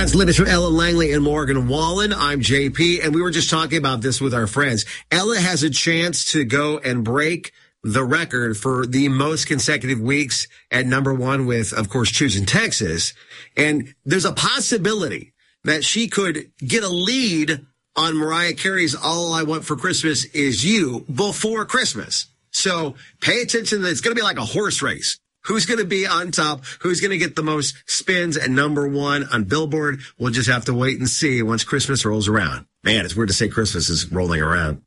That's Limits from Ella Langley and Morgan Wallen. I'm JP, and we were just talking about this with our friends. Ella has a chance to go and break the record for the most consecutive weeks at number one with, of course, Choosing Texas. And there's a possibility that she could get a lead on Mariah Carey's All I Want for Christmas Is You before Christmas. So pay attention. It's going to be like a horse race. Who's going to be on top? Who's going to get the most spins at number one on Billboard? We'll just have to wait and see once Christmas rolls around. Man, it's weird to say Christmas is rolling around.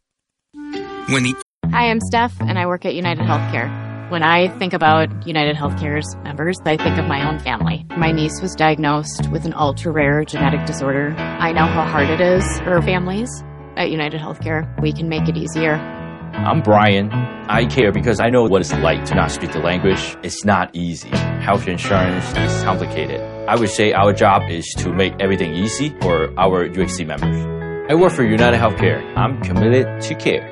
Hi, I'm Steph, and I work at United Healthcare. When I think about United Healthcare's members, I think of my own family. My niece was diagnosed with an ultra-rare genetic disorder. I know how hard it is for families. At United Healthcare, we can make it easier. I'm Brian. I care because I know what it's like to not speak the language. It's not easy. Health insurance is complicated. I would say our job is to make everything easy for our UHC members. I work for United Healthcare. I'm committed to care.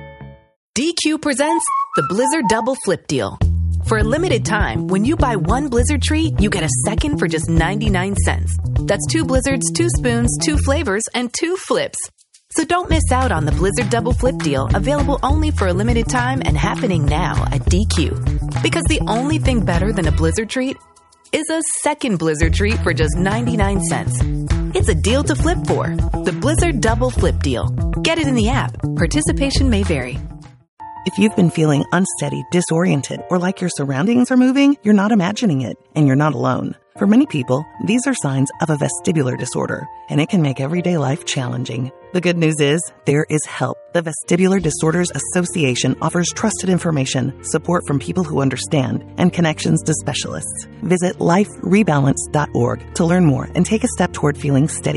DQ presents the Blizzard Double Flip Deal. For a limited time, when you buy one Blizzard treat, you get a second for just 99 cents. That's 2 Blizzards, 2 spoons, 2 flavors, and 2 flips. So don't miss out on the Blizzard Double Flip Deal, available only for a limited time and happening now at DQ. Because the only thing better than a Blizzard treat is a second Blizzard treat for just 99 cents. It's a deal to flip for. The Blizzard Double Flip Deal. Get it in the app. Participation may vary. If you've been feeling unsteady, disoriented, or like your surroundings are moving, you're not imagining it, and you're not alone. For many people, these are signs of a vestibular disorder, and it can make everyday life challenging. The good news is, there is help. The Vestibular Disorders Association offers trusted information, support from people who understand, and connections to specialists. Visit liferebalance.org to learn more and take a step toward feeling steady.